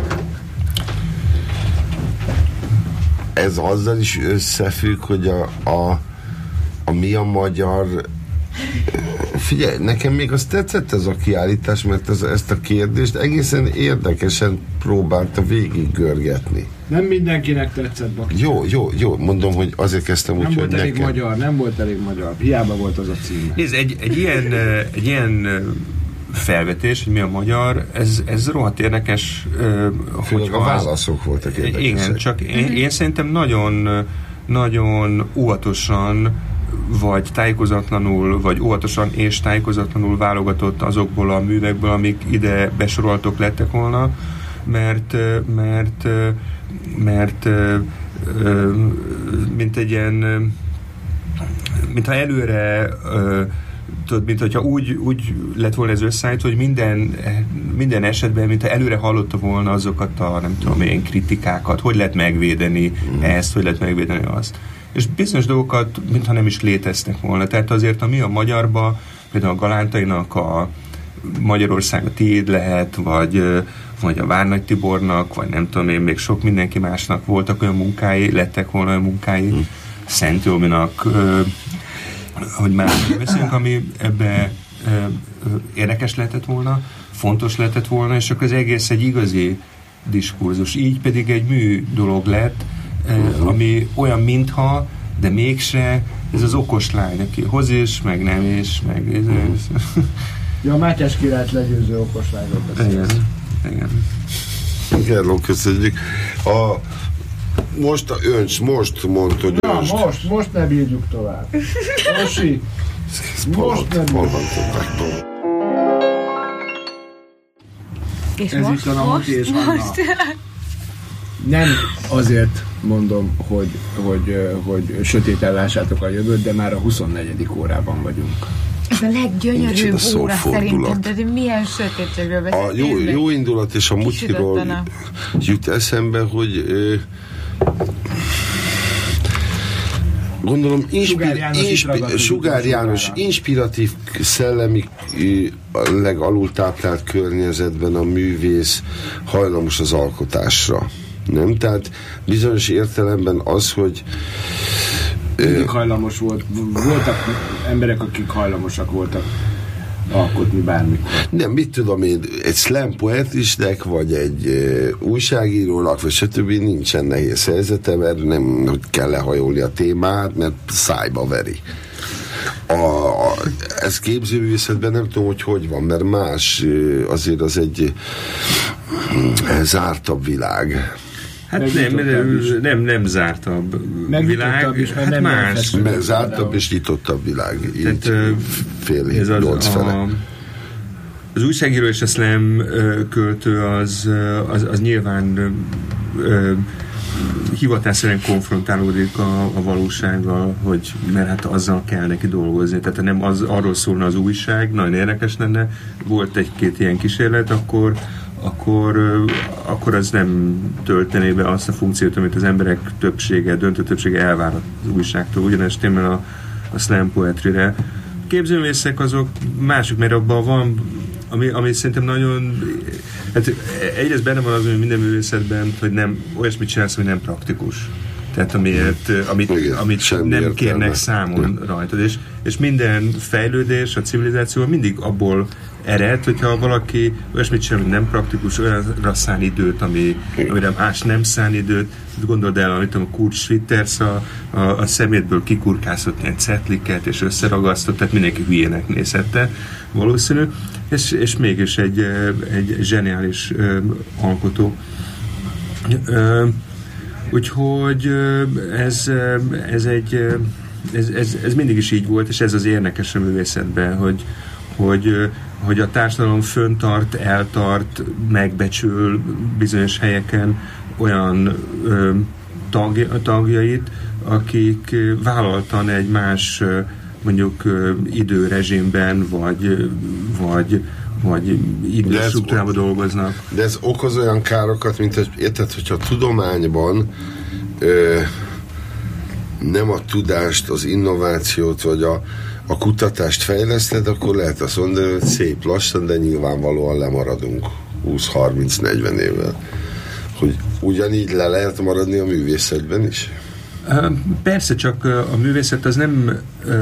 Ez azzal is összefügg, hogy a, a, a mi a magyar... Figyelj, nekem még az tetszett ez a kiállítás, mert ez, ezt a kérdést egészen érdekesen próbálta végig görgetni. Nem mindenkinek tetszett, Baki. Jó, jó, jó, mondom, hogy azért kezdtem úgy, hogy nekem. Nem volt elég nekem. magyar, nem volt elég magyar. Hiába volt az a címe. Nézd, egy, egy, ilyen, egy ilyen felvetés, hogy mi a magyar, ez, ez rohadt érdekes. Hogy a válaszok voltak érdekesek. Igen, csak én, én szerintem nagyon, nagyon óvatosan vagy tájékozatlanul, vagy óvatosan és tájékozatlanul válogatott azokból a művekből, amik ide besoroltok lettek volna, mert mert, mert mint egy ilyen, mintha előre tudod, mint hogyha úgy, úgy lett volna ez összeállítva, hogy minden, minden esetben, mintha előre hallotta volna azokat a, nem tudom én, kritikákat, hogy lehet megvédeni ezt, hogy lehet megvédeni azt. És bizonyos dolgokat, mintha nem is léteztek volna. Tehát azért, ami a magyarba, például a Galántainak a Magyarország a tiéd lehet, vagy, vagy a Várnagy Tibornak, vagy nem tudom én, még sok mindenki másnak voltak olyan munkái, lettek volna olyan munkái, hmm. Szent Jóminak, hogy már beszélünk, ami ebbe érdekes lehetett volna, fontos lehetett volna, és akkor az egész egy igazi diskurzus. Így pedig egy mű dolog lett, Uh-huh. ami olyan mintha, de mégse, ez az okos lány, aki hoz is, meg nem is, meg... Uh-huh. Ja, a Mátyás királyt legyőző okos lányról beszélsz. Igen, igen. Gerló, köszönjük. A, most a öncs, most mondta, hogy Na, öncs. most, most ne bírjuk tovább. Osi, most ne bírjuk. És ez most, itt a most, és most. Nem azért mondom, hogy, hogy, hogy sötéten lássátok a jövőt, de már a huszonnegyedik órában vagyunk. Ez a leggyönyörűbb óra szerintem, de milyen sötétségről beszélünk. A jó, jó indulat és a mutyiról jut eszembe, hogy ö, gondolom inspir, Sugár János, inspir, Sugár János inspiratív, szellemi, a legalultáplált környezetben a művész hajlamos az alkotásra. Nem? Tehát bizonyos értelemben az, hogy mindig hajlamos volt. Voltak emberek, akik hajlamosak voltak alkotni bármikor. Nem, mit tudom én, egy slam poetisnek, vagy egy uh, újságírónak, vagy stb. Nincsen nehéz helyzete, mert nem kell lehajolni a témát, mert szájba veri. A, a, ez képzőművészetben nem tudom, hogy hogy van, mert más, azért az egy zártabb világ. Hát nem, nem, nem zártabb világ, is, hát nem más. Zártabb és nyitottabb világ. Így tehát, fél év, nyolc fele. A, az újságíró és a slam költő az, az, az nyilván ö, hivatásszerűen konfrontálódik a, a valósággal, hogy mert hát azzal kell neki dolgozni. Tehát nem az, arról szólna az újság, nagyon érdekes lenne, volt egy-két ilyen kísérlet, akkor Akkor, akkor az nem töltené be azt a funkciót, amit az emberek többsége, döntő többsége elvár az újságtól. Ugyanezt témel a, a slam poetry-re. Képzőművészek azok mások, mert abban van, ami, ami szerintem nagyon... Hát egyrészt benne van az, hogy minden művészetben, hogy nem, olyasmit csinálsz, hogy nem praktikus. Tehát amiért, amit, igen, amit nem értelme. Kérnek számon rajtad. És, és minden fejlődés a civilizációban mindig abból ered, hogyha valaki olyasmit csinál, hogy nem praktikus, olyanra szán időt, ami, amire más nem szán időt. Gondold el, amit a Kurt Schwitters a, a, a szemétből kikurkászott ilyen cetliket, és összeragasztott, tehát mindenki hülyének nézette, valószínű, és, és mégis egy, egy zseniális ö, alkotó. Ö, úgyhogy ez, ez egy ez, ez, ez mindig is így volt, és ez az érdekes a művészetben, hogy, hogy, hogy a társadalom föntart, eltart, megbecsül bizonyos helyeken olyan ö, tag, tagjait, akik vállaltan egy más mondjuk időrezsimben, vagy, vagy, vagy időstruktúrában dolgoznak. De ez okoz olyan károkat, mint hogy érted, hogyha a tudományban ö, nem a tudást, az innovációt, vagy a, a kutatást fejleszted, akkor lehet azt mondani, hogy szép lassan, de nyilvánvalóan lemaradunk húsz-harminc-negyven évvel. Hogy ugyanígy le lehet maradni a művészetben is? Persze, csak a művészet az nem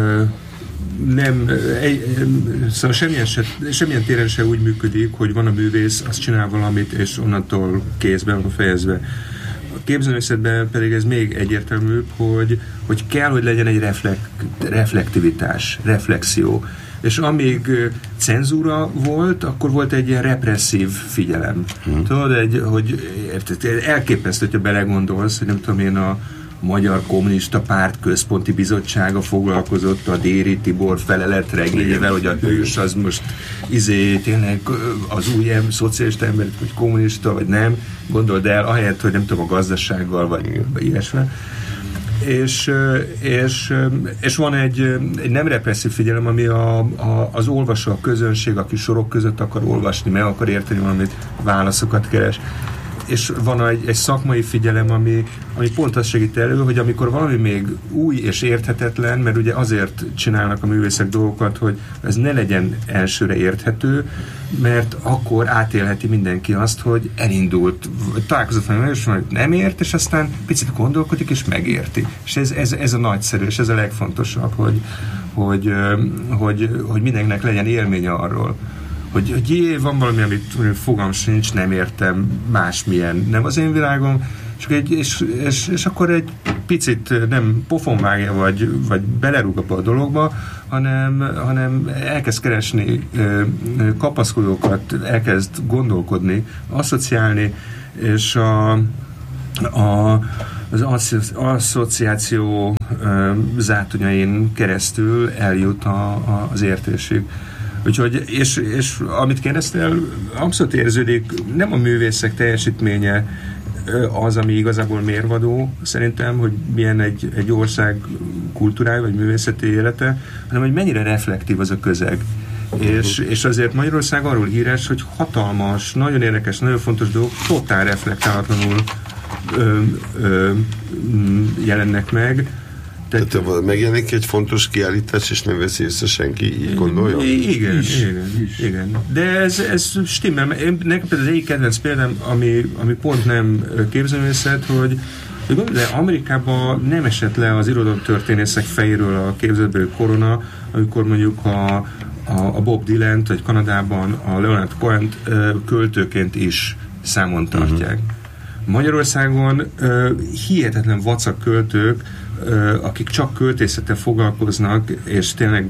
nem szóval semmilyen, se, semmilyen téren se úgy működik, hogy van a művész, azt csinál valamit, és onnantól kézben van fejezve. A képzőművészetben pedig ez még egyértelműbb, hogy, hogy kell, hogy legyen egy reflekt, reflektivitás, reflexió. És amíg cenzúra volt, akkor volt egy ilyen represszív figyelem. Hmm. Tudod, egy, hogy elképesztő, hogyha belegondolsz, hogy nem tudom én, a Magyar Kommunista Párt Központi Bizottsága foglalkozott a Déri Tibor felelet regényével, hogy a hős az most izé, tényleg az új em, szocialista ember, vagy kommunista, vagy nem, gondold el, ahelyett, hogy nem tudom, a gazdasággal, vagy ilyesmi. És, és, és van egy, egy nem represszív figyelem, ami a, a, az olvasó, a közönség, aki sorok között akar olvasni, meg akar érteni valamit, válaszokat keres. És van egy, egy szakmai figyelem, ami, ami pont azt segít elő, hogy amikor valami még új és érthetetlen, mert ugye azért csinálnak a művészek dolgokat, hogy ez ne legyen elsőre érthető, mert akkor átélheti mindenki azt, hogy elindult, találkozott valami, és nem ért, és aztán picit gondolkodik, és megérti. És ez, ez, ez a nagyszerű, és ez a legfontosabb, hogy, hogy, hogy, hogy mindenkinek legyen élménye arról, hogy, hogy jé, van valami, amit fogalmam sincs, nem értem, másmilyen, nem az én világom, és, egy, és, és, és akkor egy picit nem pofonvágja, vagy, vagy belerúg abba a dologba, hanem, hanem elkezd keresni kapaszkodókat, elkezd gondolkodni, asszociálni, és a, a az asszociáció zátonyain keresztül eljut a, a, az értésig. Úgyhogy, és, és amit kérdeztél, abszolút érződik, nem a művészek teljesítménye az, ami igazából mérvadó, szerintem, hogy milyen egy, egy ország kultúrája, vagy művészeti élete, hanem hogy mennyire reflektív az a közeg. És, és azért Magyarország arról híres, hogy hatalmas, nagyon érdekes, nagyon fontos dolgok totál reflektálatlanul ö, ö, jelennek meg. Tehát megjelenik egy fontos kiállítás, és nem veszi észre senki, így gondolja? Igen, is, igen, is. igen. De ez, ez stimmel. Nekem például az egyik kedvenc példám, ami, ami pont nem képzőművészet, hogy, hogy de Amerikában nem esett le az irodalomtörténészek fejéről a képzőből korona, amikor mondjuk a, a, a Bob Dylan-t, vagy Kanadában a Leonard Cohen-t költőként is számon tartják. Uh-huh. Magyarországon uh, hihetetlen vacak költők, uh, akik csak költészettel foglalkoznak, és tényleg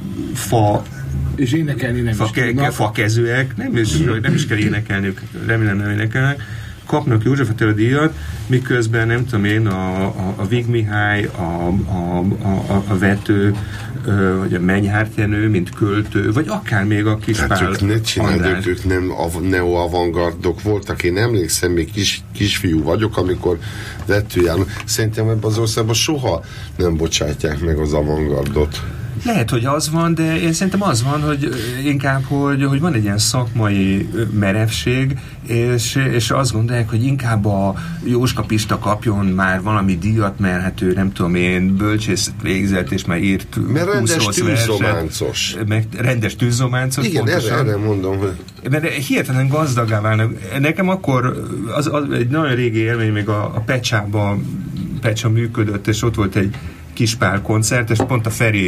fa és énekelni nem fa, is tudnak. Fakezőek, nem is, nem is kell énekelniük, remélem nem énekelnek, kapnak József Attila díjat, miközben nem tudom én, a, a, a Vig Mihály, a, a, a, a Vető, vagy a Menyhárt Jenő, mint költő, vagy akár még a Kispál hát ők ne csinálják, ők nem neo-avantgardok voltak. Én emlékszem, még kis, kisfiú vagyok, amikor Vető János. Szerintem ebben az országban soha nem bocsátják meg az avantgardot. Lehet, hogy az van, de én szerintem az van, hogy inkább, hogy, hogy van egy ilyen szakmai merevség, és, és azt gondolják, hogy inkább a Jóska Pista kapjon már valami díjat, mert hát ő nem tudom én, bölcsészet végzett, és már írt mert rendes tűzzománcos. Meg rendes tűzzománcos. Igen, erre, erre mondom, hogy... Mert hihetetlen gazdagá válnak. Nekem akkor az, az egy nagyon régi élmény, még a, a Pecsában Pecsa működött, és ott volt egy Kispál koncert, és pont a Feri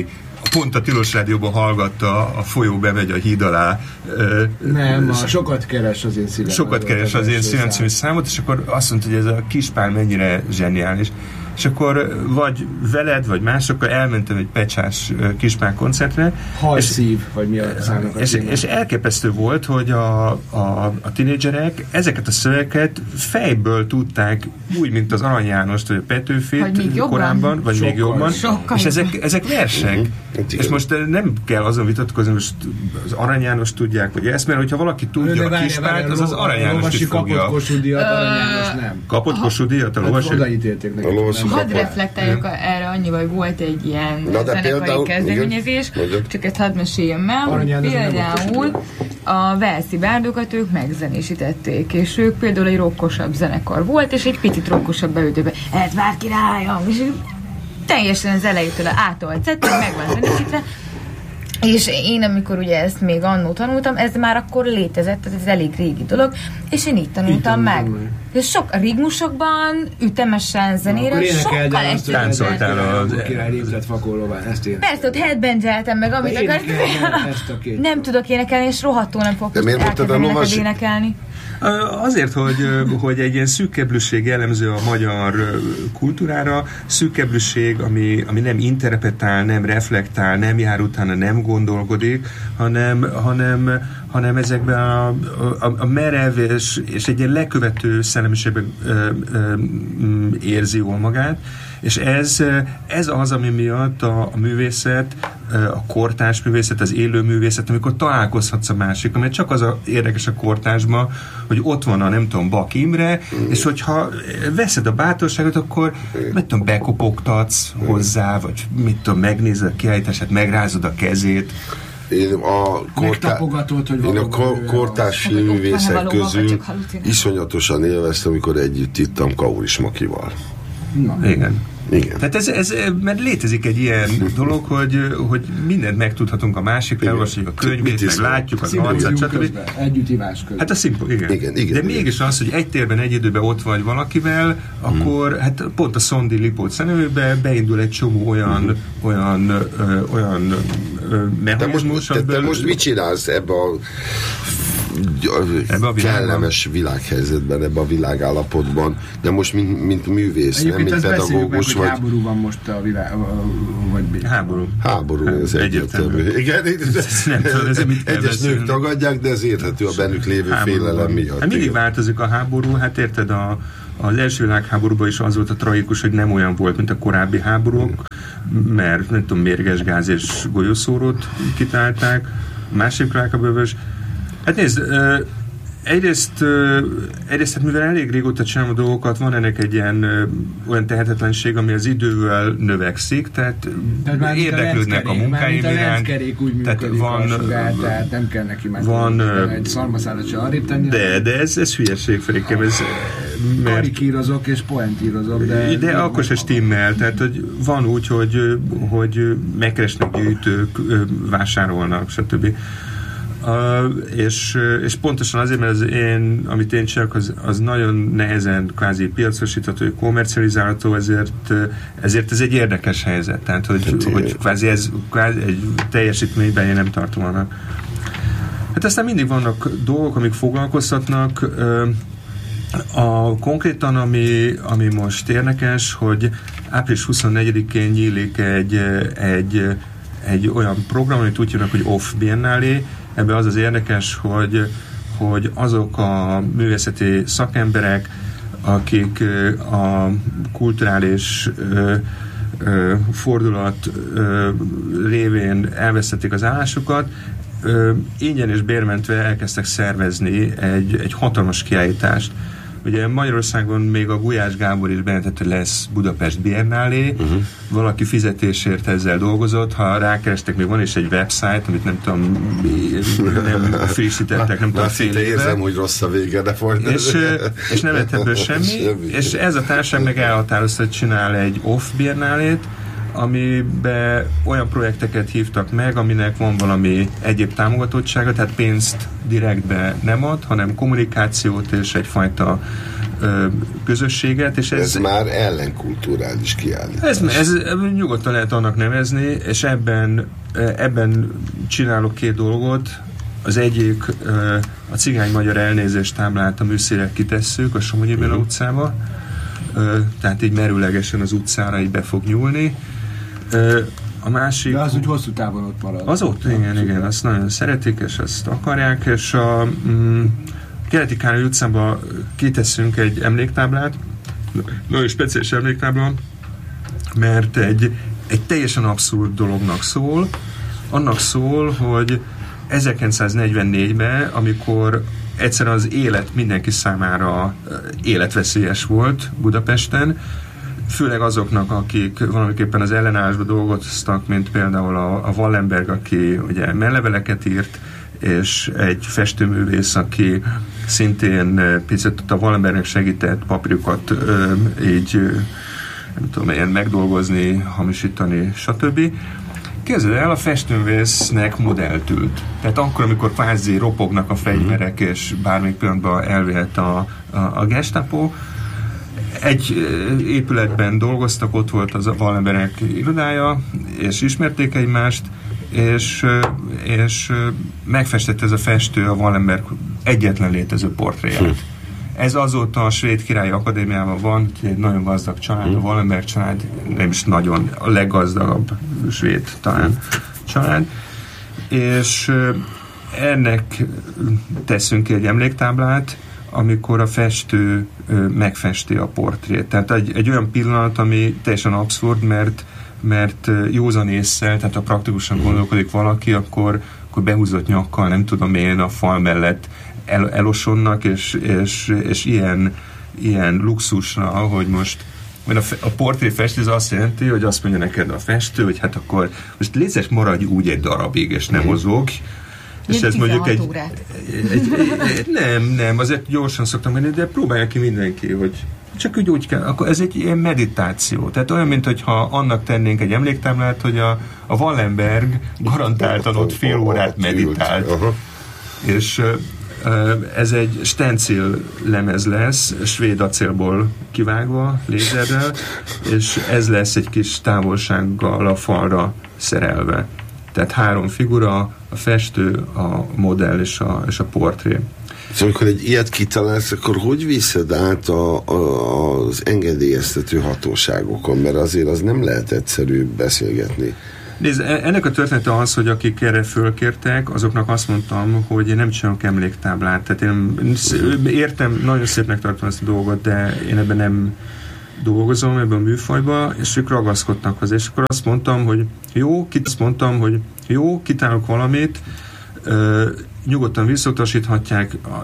pont a Tilos Rádióban hallgatta a Folyó bemegy a híd alá. Nem, a Sokat keres az én szívem. Sokat keres az én szívem című számot, és akkor azt mondta, hogy ez a Kispál mennyire zseniális. És akkor vagy veled, vagy másokkal elmentem egy Pecsás Kispál koncertre. Hajszív, vagy mi a számnak a és, és elképesztő volt, hogy a, a, a tinédzserek ezeket a szövegeket fejből tudták, úgy, mint az Arany Jánost, vagy a Petőfit korábban, vagy sokkal, még jobban. Sokkal. És ezek, ezek versek. Mm-hmm. És most nem kell azon vitatkozni, most az Arany János tudják, vagy ezt, mert hogyha valaki tudja a Kispált, az az Arany Jánost is fogja. Kapott Kossuth díjat, Arany János nem. Kapott Kossuth díjat a lovasi? Hát odaítélték neki. Hadd reflektáljuk erre annyival, hogy volt egy ilyen zenekari kezdeményezés, csak ezt hadd meséljem el, például a Velszi Bárdokat ők megzenésítették, és ők például egy rockosabb zenekar volt, és egy picit rockosabb beütőben, ez már királyom, és teljesen az elejétől ától cették, meg van zenésítve, és én, amikor ugye ezt még annó tanultam, ez már akkor létezett, ez elég régi dolog, és én így tanultam így meg. meg. És sok a rigmusokban, ütemesen, zenére, sokkal egyszerűen. Táncoltál az... Persze, ott headbangeltem meg, amit akartam. Nem tudok énekelni, és rohadtul nem fogok elkezdeni neked énekelni. Azért, hogy, hogy egy ilyen szűkkeblűség jellemző a magyar kultúrára, szűkkeblűség, ami, ami nem interpretál, nem reflektál, nem jár utána, nem gondolkodik, hanem, hanem, hanem ezekben a, a, a merev és, és egy ilyen lekövető szellemiségben érzi jól magát, és ez, ez az, ami miatt a, a művészet, a kortárs művészet, az élő művészet, amikor találkozhatsz a másik, mert csak az a érdekes a kortársban, hogy ott van a, nem tudom, Bak Imre, mm. és hogyha veszed a bátorságot, akkor, mit tudom, bekopogtatsz hozzá, vagy mit tudom, megnézed a kiállítását, megrázod a kezét. Én a, kortá... Én a kor- kortárs művészek közül iszonyatosan élveztem, amikor együtt ittam Kauris Makival. Na. Igen. Igen. Tehát ez, ez, mert létezik egy ilyen dolog, hogy, hogy mindent megtudhatunk a másikról, olvasjuk a könyvét, meg látjuk az arcát, stb. Együttívás közben. Hát a szimpó, igen. Igen, igen. De igen. mégis az, hogy egy térben, egy időben ott vagy valakivel, akkor hmm. hát pont a Szondi Lipót szemébe beindul egy csomó olyan, hmm. olyan, ö, olyan ö, mechanizmus. Te, te most mit csinálsz ebbe a ebbe a kellemes világhelyzetben, ebbe a világállapotban, de most mint, mint művész, nem mint pedagógus vagy... háború van most a világ... Vagy... Háború. Háború, ez egyértelmű. Igen, egyes nők tagadják, de ez érthető a bennük lévő háború félelem miatt. Hát mindig változik a háború, hát érted, a, az első világháborúban is az volt a tragikus, hogy nem olyan volt, mint a korábbi háborúk, mert nem tudom, mérges gáz és golyószórót kitálták, a másik világháborúban. Hát nézd, uh, egyrészt, uh, egyrészt hát mivel elég régóta csinálom a dolgokat, van ennek egy ilyen uh, olyan tehetetlenség, ami az idővel növekszik, tehát, tehát érdeklődnek a, a munkáim iránt. Tehát van, sugár, tehát nem kell neki már van, egy szarmaszálat se arrébb tenni. De, de ez, ez hülyeség, Ferikem. Ez, mert, karikírozok és poentírozok, de... De akkor se stimmel, tehát hogy van úgy, hogy, hogy megkeresnek gyűjtők, vásárolnak, stb. Uh, és, és pontosan azért, mert az én, amit én csinálok, az, az nagyon nehezen kvázi piacosítható, kommercializálható, ezért, ezért ez egy érdekes helyzet. Tehát, hogy, hát, hogy kvázi ez kvázi egy teljesítményben én nem tartom annak. Hát aztán mindig vannak dolgok, amik foglalkoztatnak. Uh, a, konkrétan, ami, ami most érdekes, hogy április huszonnegyedikén nyílik egy, egy, egy olyan program, amit úgy hívnak, hogy Off Biennale. Ebben az az érdekes, hogy, hogy azok a művészeti szakemberek, akik a kulturális ö, ö, fordulat ö, révén elvesztették az állásukat, ö, ingyen és bérmentve elkezdtek szervezni egy, egy hatalmas kiállítást. Ugye Magyarországon még a Gulyás Gábor is bejelentett, hogy lesz Budapest Biennale, uh-huh. valaki fizetésért ezzel dolgozott, ha rákerestek, még van is egy website, amit nem tudom, nem frissítettek, nem tudom, fél éve. Érzem, hogy rossz a vége, de folyt. És, és nem lett ebből semmi, semmi, és ez a társaság meg elhatározta, hogy csinál egy Off Biennálét, amiben olyan projekteket hívtak meg, aminek van valami egyéb támogatottsága, tehát pénzt direktbe nem ad, hanem kommunikációt és egyfajta ö, közösséget. És ez, ez már ellenkulturális kiállítás. Ez, ez nyugodtan lehet annak nevezni, és ebben, ebben csinálok két dolgot. Az egyik a cigány magyar elnézést táblát a műszére kitesszük a Somogyi Béla uh-huh. utcába, tehát így merőlegesen az utcára így be fog nyúlni. A másik... De az úgy hosszú távon ott marad. Az ott, igen, igen, igen, azt nagyon szeretik, és azt akarják, és a mm, Keleti Károly utcában kiteszünk egy emléktáblát, nagyon speciális emléktábla, mert egy, egy teljesen abszurd dolognak szól. Annak szól, hogy ezerkilencszáznegyvennégyben, amikor egyszerűen az élet mindenki számára életveszélyes volt Budapesten, főleg azoknak, akik valamiképpen az ellenállásban dolgoztak, mint például a, a Wallenberg, aki ugye melleveleket írt, és egy festőművész, aki szintén picit a Wallenbergnek segített papírokat ö, így ö, nem tudom, ilyen megdolgozni, hamisítani, stb. Képzeld el, a festőművésznek modellt ült. Tehát akkor, amikor kvázi ropognak a fegyverek, és bármelyik pillanatban elvihet a, a, a Gestapo, egy épületben dolgoztak, ott volt az a Wallenberg irodája, és ismerték egymást, és, és megfestette ez a festő a Wallenberg egyetlen létező portréját. Ez azóta a Svéd Királyi Akadémiában van, egy nagyon gazdag család, a Wallenberg család, nem is nagyon, a leggazdagabb svéd talán család, és ennek teszünk ki egy emléktáblát, amikor a festő megfesti a portrét. Tehát egy, egy olyan pillanat, ami teljesen abszurd, mert, mert józan ésszel, tehát ha praktikusan gondolkodik valaki, akkor, akkor behúzott nyakkal, nem tudom én, a fal mellett el, elosonnak, és, és, és ilyen, ilyen luxusra, hogy most mert a, a portré festés azt jelenti, hogy azt mondja neked a festő, hogy hát akkor most létszes maradj úgy egy darabig, és nem mozog. És ez mondjuk egy, egy, egy, egy... Nem, nem, azért gyorsan szoktam menni, de próbálja ki mindenki, hogy csak úgy, úgy kell. Akkor ez egy ilyen meditáció. Tehát olyan, mint hogyha annak tennénk egy emléktáblát, hogy a, a Wallenberg garantáltan ott fél órát meditált. És ez egy stencil lemez lesz, svéd acélból kivágva, lézerrel, és ez lesz egy kis távolsággal a falra szerelve. Tehát három figura, a festő, a modell és a, és a portré. Szóval amikor egy ilyet kitalálsz, akkor hogy viszed át a, a, az engedélyeztető hatóságokon? Mert azért az nem lehet egyszerű beszélgetni. Nézd, ennek a története az, hogy akik erre fölkértek, azoknak azt mondtam, hogy én nem csinálok emléktáblát. Tehát én értem, nagyon szépnek tartom ezt a dolgot, de én ebben nem dolgozom, ebben a műfajban, és ők ragaszkodtak hozzá. És akkor azt mondtam, hogy jó, kit, azt mondtam, hogy jó, kitálok valamit, uh, nyugodtan visszautasíthatják,